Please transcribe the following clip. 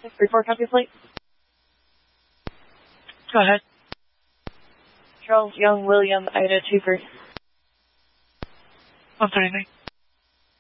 Report copy flight. Go ahead. Charles Young, William, Ida 23. 139.